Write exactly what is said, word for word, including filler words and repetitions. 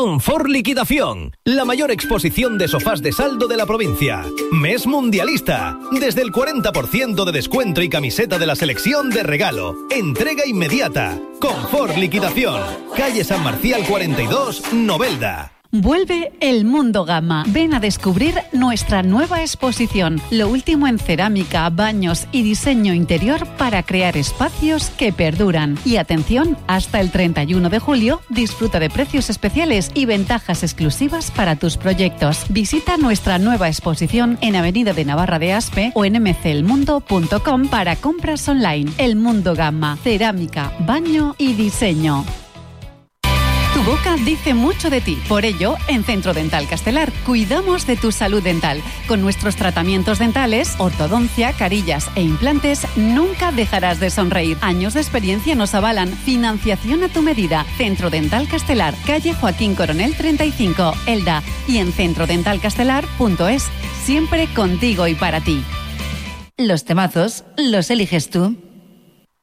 Confort Liquidación, la mayor exposición de sofás de saldo de la provincia. Mes mundialista, desde el cuarenta por ciento de descuento y camiseta de la selección de regalo. Entrega inmediata. Confort Liquidación, calle San Marcial cuarenta y dos, Novelda. Vuelve el Mundo Gamma. Ven a descubrir nuestra nueva exposición. Lo último en cerámica, baños y diseño interior para crear espacios que perduran. Y atención, hasta el treinta y uno de julio disfruta de precios especiales y ventajas exclusivas para tus proyectos. Visita nuestra nueva exposición en Avenida de Navarra de Aspe o en m c el mundo punto com para compras online. El Mundo Gamma. Cerámica, baño y diseño. Tu boca dice mucho de ti. Por ello, en Centro Dental Castelar cuidamos de tu salud dental. Con nuestros tratamientos dentales, ortodoncia, carillas e implantes, nunca dejarás de sonreír. Años de experiencia nos avalan. Financiación a tu medida. Centro Dental Castelar, calle Joaquín Coronel treinta y cinco, Elda. Y en centro dental castelar punto es. Siempre contigo y para ti. Los temazos los eliges tú.